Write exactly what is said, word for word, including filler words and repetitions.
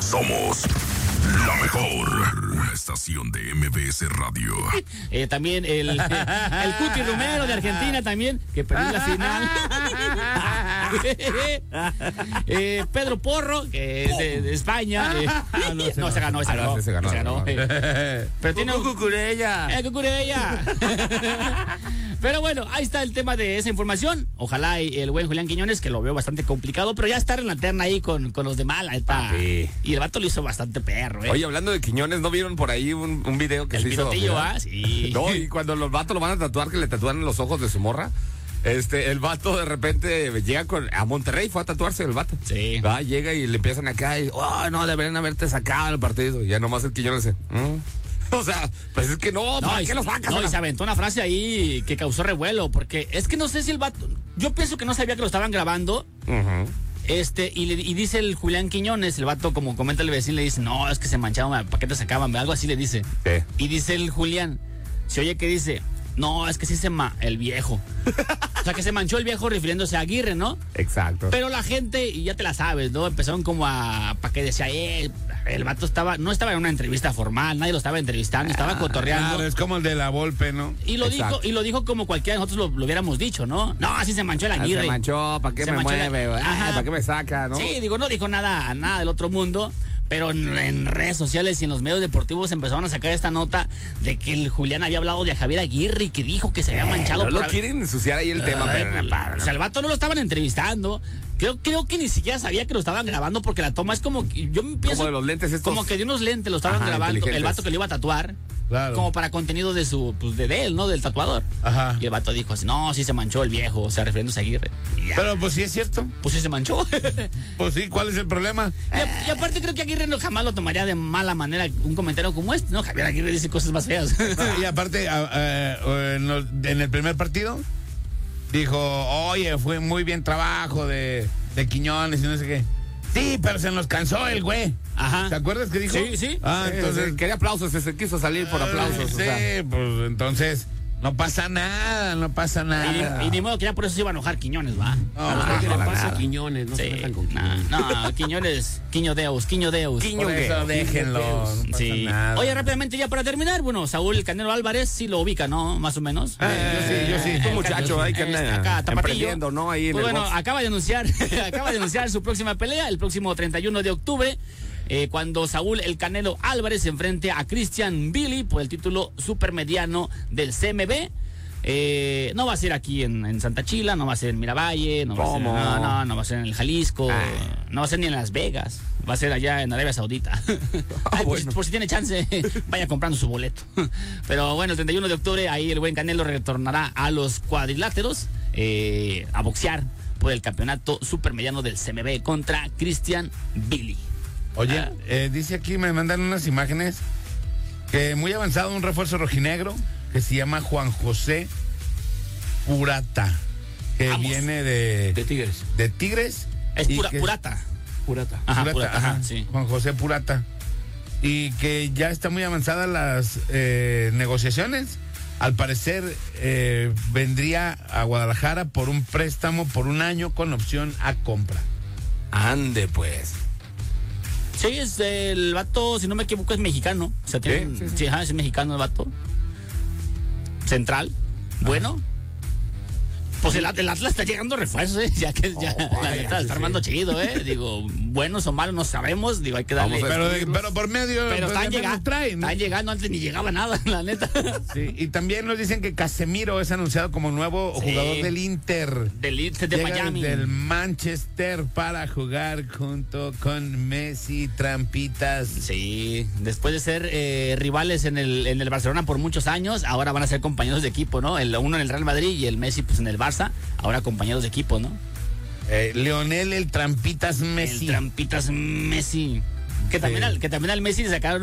Somos la mejor estación de M B S Radio. Eh, también el, el, el Cuti Romero de Argentina también, que perdió la final. eh, Pedro Porro, que es de, de España. Eh, Ah, no, no, se ganó, se ganó. Ah, no, se ganó, se ganó. se ganó. Eh, pero tiene un Cucurella. Eh, Cucurella. Pero bueno, ahí está el tema de esa información. Ojalá y el buen Julián Quiñones, que lo veo bastante complicado, pero ya estar en la terna ahí con, con los demás, la neta. Sí. Y el vato lo hizo bastante perro, eh. Oye, hablando de Quiñones, ¿no vieron por ahí un, un video que el se hizo? pilotillo, ¿ah? Sí. No, y cuando los vatos lo van a tatuar, que le tatúan los ojos de su morra. Este, el vato de repente llega con, a Monterrey, fue a tatuarse el vato. Sí. Va, llega y le empiezan acá y, oh, no, deberían haberte sacado el partido. Y ya nomás el Quiñones dice, ¿Mm? O sea, pues es que no, ¿para y, qué los sacas? no, y se aventó una frase ahí que causó revuelo, porque es que no sé si el vato, yo pienso que no sabía que lo estaban grabando. Uh-huh. Este, y, le, y dice el Julián Quiñones, el vato, como comenta el vecino, le dice, no, es que se manchaban, ¿para qué te sacaban? Algo así le dice. ¿Qué? Y dice el Julián, se oye que dice, no, es que sí se ma... el viejo. O sea, que se manchó el viejo refiriéndose a Aguirre, ¿no? Exacto. Pero la gente, y ya te la sabes, ¿no? Empezaron como a, para que decía, eh, el vato estaba, no estaba en una entrevista formal, nadie lo estaba entrevistando, estaba cotorreando. Claro, es como el de la Volpe, ¿no? Y lo Exacto. dijo, y lo dijo como cualquiera de nosotros lo, lo hubiéramos dicho, ¿no? No, así se manchó el Ah, Aguirre. se manchó, ¿para qué Se me manchó la- mueve? güey? Ajá. ¿Para qué me saca, no? Sí, digo, no dijo nada, nada del otro mundo, pero en, en redes sociales y en los medios deportivos empezaron a sacar esta nota de que el Julián había hablado de Javier Aguirre y que dijo que se había manchado. No por lo haber- quieren ensuciar ahí el tema, Ay, pero para, o sea, el vato no lo estaban entrevistando. Creo, creo que ni siquiera sabía que lo estaban grabando porque la toma es como que yo pienso Como de los lentes estos. como que de unos lentes lo estaban Ajá, grabando el inteligentes. vato que le iba a tatuar. Claro. Como para contenido de su, pues de, de él, ¿no? Del tatuador. Ajá. Y el vato dijo así, no, sí se manchó el viejo, o sea, refiriéndose a Aguirre. Y ya, Pero pues sí es cierto. pues sí se manchó. Pues sí, ¿cuál es el problema? Y, a- y aparte creo que Aguirre no jamás lo tomaría de mala manera un comentario como este, ¿no? Javier Aguirre dice cosas más feas. Y aparte, a- a- en, los- en el primer partido, dijo, oye, fue muy bien trabajo de, de Quiñones y no sé qué. Sí, pero se nos cansó el güey. Ajá. ¿Te acuerdas que dijo? Sí, sí. Ah, Entonces, entonces... quería aplausos, se quiso salir por aplausos. Sí, o sea. pues entonces, no pasa nada, no pasa Y, nada. ni- y ni modo que ya por eso se iba a enojar Quiñones, ¿va? No, A los no, que no, le no, pasa nada. a Quiñones, no se metan con Quiñones. No, Quiñones, Quiño Deus, Quiño Deus. Quiño Por eso Quiño déjenlo, no pasa Sí. nada. Oye, rápidamente ya para terminar, bueno, Saúl el Canelo Álvarez sí lo ubica, ¿no? Más o menos. Eh, yo sí, yo sí. Es un muchacho ahí que Este, anda acá, Tapatillo. emprendiendo, ¿no? Ahí en Pues el bueno, box. acaba de anunciar, acaba de anunciar su próxima pelea el próximo treinta y uno de octubre. Eh, cuando Saúl el Canelo Álvarez se enfrente a Christian Billy por el título supermediano del C M B. Eh, no va a ser aquí en, en Santa Chila, no va a ser en Miravalle, no va a ser, ¿Cómo? no, no, no va a ser en el Jalisco, Ah. no va a ser ni en Las Vegas, va a ser allá en Arabia Saudita. Ay, por, si- bueno. por si tiene chance, vaya comprando su boleto. Pero bueno, el treinta y uno de octubre ahí el buen Canelo retornará a los cuadriláteros eh, a boxear por el campeonato supermediano del C M B contra Christian Billy. Oye, Ah. eh, dice aquí, me mandan unas imágenes que muy avanzado un refuerzo rojinegro que se llama Juan José Purata, que Vamos. viene de, De Tigres. de Tigres. Es y pura, que- purata. Purata. Ajá, Purata, purata, ajá, ajá, sí. Juan José Purata. Y que ya está muy avanzadas las eh, negociaciones. Al parecer eh, vendría a Guadalajara por un préstamo por un año con opción a compra. Ande, pues. Sí, es el vato, si no me equivoco, es mexicano. O sea, tiene, Sí, sí, sí. sí, ajá, es mexicano el vato. Central. Bueno. Pues el, At- el Atlas está llegando refuerzos, ¿eh? Ya que ya, Oh, la vaya, neta, sí, está sí. armando chido, ¿eh? Digo, buenos o malos no sabemos. Digo, hay que darle. Vamos a Pero, de- pero por medio Pero pues, están, de menos llegando, traen, ¿no? están llegando, antes ni llegaba nada, la neta. Sí, y también nos dicen que Casemiro es anunciado como nuevo Sí. jugador del Inter. Del Inter de Llega Miami. del Manchester para jugar junto con Messi, Trampitas. Sí, después de ser eh, rivales en el, en el Barcelona por muchos años, ahora van a ser compañeros de equipo, ¿no? El uno en el Real Madrid y el Messi pues en el Barça, ahora compañeros de equipo, ¿no? Eh, Leonel el Trampitas Messi. El Trampitas Messi. Que también, Sí. al, que también al Messi le sacaron